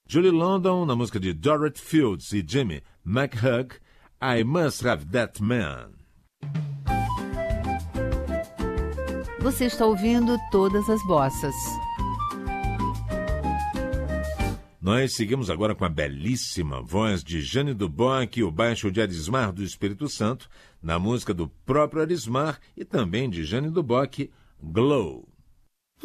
Julie London, na música de Dorothy Fields e Jimmy McHugh, I Must Have That Man. Você está ouvindo Todas as Bossas. Nós seguimos agora com a belíssima voz de Jane du Bois e o baixo de Arismar do Espírito Santo, na música do próprio Arismar e também de Jane du Bois, Glow.